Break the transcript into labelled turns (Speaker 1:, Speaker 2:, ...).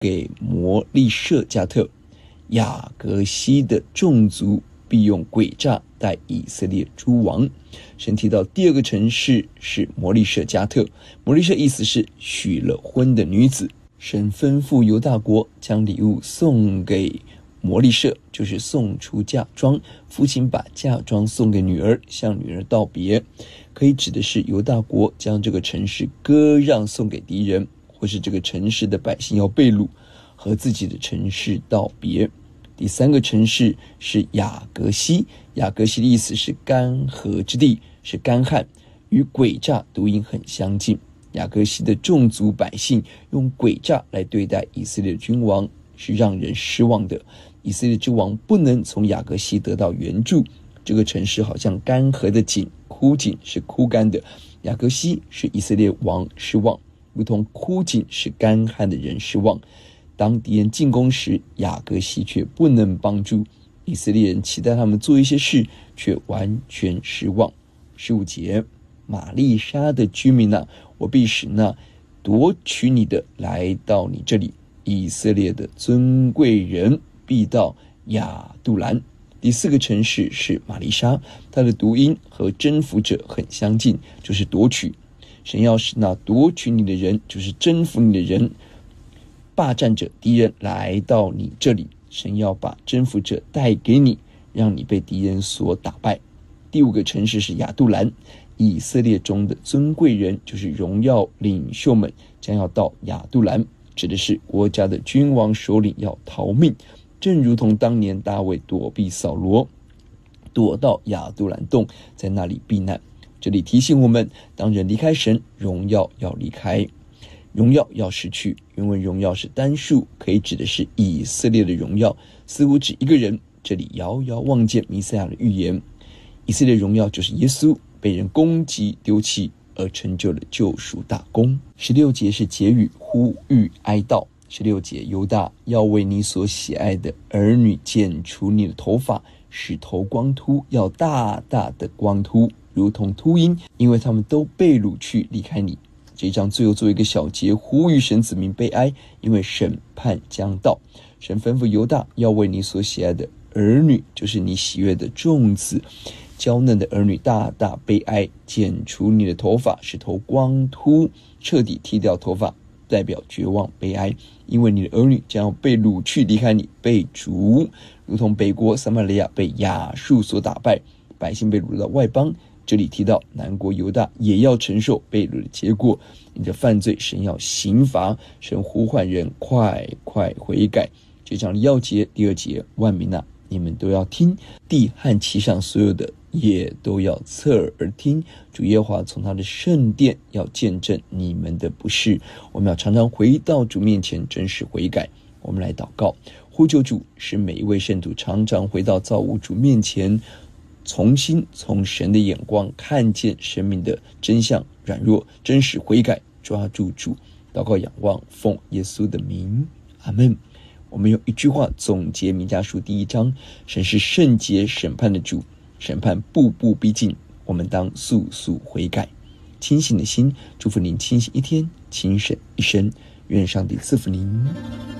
Speaker 1: 给摩利舍加特，雅各西的众族必用诡诈待以色列诸王。神提到第二个城市是摩利舍加特，摩利舍意思是许了婚的女子。神吩咐犹大国将礼物送给摩利舍，就是送出嫁妆，父亲把嫁妆送给女儿，向女儿道别，可以指的是犹大国将这个城市割让送给敌人，或是这个城市的百姓要被掳，和自己的城市道别。第三个城市是雅各西，雅各西的意思是干涸之地，是干旱，与诡诈读音很相近。雅各西的众族百姓用诡诈来对待以色列的君王，是让人失望的。以色列之王不能从雅各西得到援助，这个城市好像干涸的井，枯井是枯干的，雅各西是以色列王失望，如同枯井是干旱的人失望。当敌人进攻时，雅各西却不能帮助以色列人，期待他们做一些事，却完全失望。15节，玛丽莎的居民啊，我必使那夺取你的来到你这里，以色列的尊贵人必到亚杜兰。第四个城市是玛丽莎，它的读音和征服者很相近，就是夺取。神要使那夺取你的人，就是征服你的人，霸占者敌人来到你这里，神要把征服者带给你，让你被敌人所打败。第五个城市是亚杜兰，以色列中的尊贵人，就是荣耀领袖们将要到亚杜兰，指的是国家的君王首领要逃命，正如同当年大卫躲避扫罗，躲到亚杜兰洞，在那里避难。这里提醒我们，当人离开神，荣耀要离开，荣耀要失去。原文荣耀是单数，可以指的是以色列的荣耀，似乎指一个人。这里遥遥望见弥赛亚的预言，以色列荣耀就是耶稣被人攻击丢弃，而成就了救赎大功。16节是结语，呼吁哀悼。16节，犹大要为你所喜爱的儿女剪除你的头发，使头光秃，要大大的光秃，如同秃鹰，因为他们都被掳去离开你。这一章最后做一个小节，呼吁神子民悲哀，因为审判将到。神吩咐犹大要为你所喜爱的儿女，就是你喜悦的众子，娇嫩的儿女大大悲哀，剪除你的头发，使头光秃，彻底剃掉头发，代表绝望悲哀，因为你的儿女将要被掳去离开你，被逐，如同北国撒玛利亚被亚述所打败，百姓被掳到外邦。这里提到南国犹大也要承受被掳的结果，你的犯罪神要刑罚，神呼唤人快快悔改。这章的要节，第2节，万民啊，你们都要听，地和其上所有的也都要侧耳而听，主耶和华从他的圣殿要见证你们的不是。我们要常常回到主面前，真实悔改。我们来祷告，呼求主，使每一位圣徒常常回到造物主面前，重新从神的眼光看见生命的真相软弱，真实悔改，抓住主。祷告仰望，奉耶稣的名，阿们。我们用一句话总结弥迦书第1章，神是圣洁审判的主，审判步步逼近，我们当速速悔改。清醒的心，祝福您清醒一天，轻省一生，愿上帝赐福您。